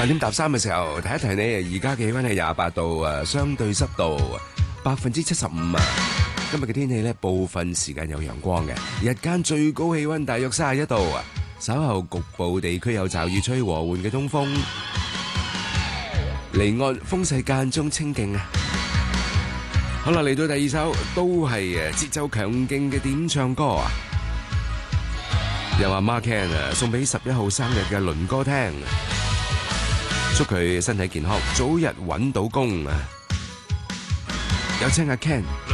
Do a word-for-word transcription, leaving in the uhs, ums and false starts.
八點搭三嘅時候，提一提你，而家嘅氣溫係廿八度啊，相對濕度百分之七十五啊。今日嘅天氣咧，部分時間有陽光嘅，日間最高氣溫大約三十一度啊。稍後局部地區有驟雨，吹和緩嘅東風，離岸風勢間中清勁啊。好啦，嚟到第二首都係誒節奏強勁嘅點唱歌啊，又話 Mark Ken 啊，送俾十一號生日嘅倫哥聽，祝佢身體健康，早日揾到工啊！有請阿 Ken。